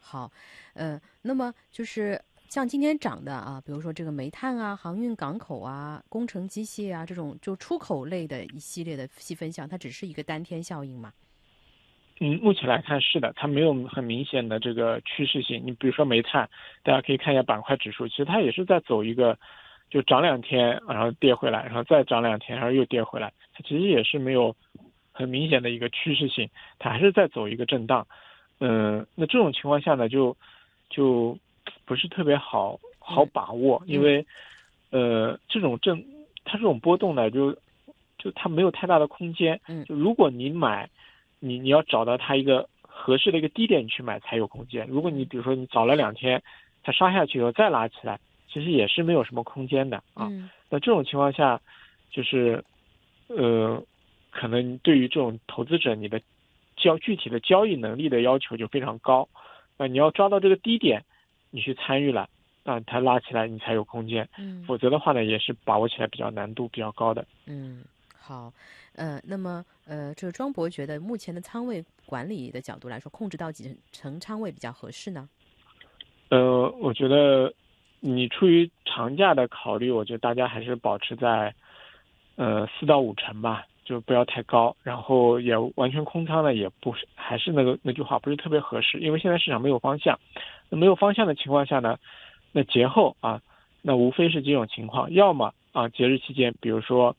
好，那么就是像今天涨的啊，比如说这个煤炭啊、航运港口啊、工程机械啊这种就出口类的一系列的细分项，它只是一个单天效应嘛？ 目前来看是的，它没有很明显的这个趋势性。你比如说煤炭，大家可以看一下板块指数，其实它也是在走一个，就涨2天，然后跌回来，然后再涨2天，然后又跌回来，它其实也是没有很明显的一个趋势性，它还是在走一个震荡。那这种情况下呢，就不是特别好把握，因为这种它这种波动呢，就它没有太大的空间。就如果你买，你要找到它一个合适的一个低点，你去买才有空间。如果你比如说你早了2天，它杀下去以后再拉起来，其实也是没有什么空间的啊。那这种情况下，就是可能对于这种投资者，你的具体的交易能力的要求就非常高。那你要抓到这个低点，你去参与了，那它拉起来你才有空间。否则的话呢，也是把握起来比较难度比较高的。 好，那么这个庄博觉得目前的仓位管理的角度来说，控制到几成仓位比较合适呢？ 我觉得你出于长假的考虑，我觉得大家还是保持在4到5成吧，就不要太高，然后也完全空仓呢，也不是，还是那句话，不是特别合适，因为现在市场没有方向。那没有方向的情况下呢，那节后啊，那无非是几种情况，要么啊节日期间，比如说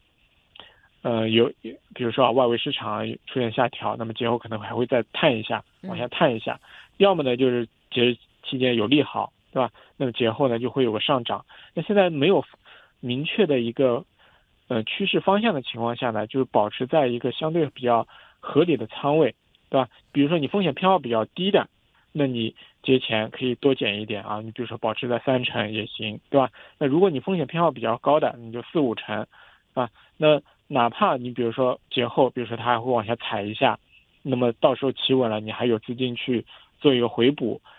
比如说外围市场出现下调，那么节后可能还会再探一下，往下探一下。要么呢就是节日期间有利好，对吧？那么节后呢就会有个上涨。那现在没有明确的一个趋势方向的情况下呢，就是保持在一个相对比较合理的仓位，对吧？比如说你风险偏好比较低的，那你节前可以多减一点啊，你比如说保持在3成也行，对吧？那如果你风险偏好比较高的，你就4、5成啊。那哪怕你比如说节后，比如说它还会往下踩一下，那么到时候企稳了，你还有资金去做一个回补，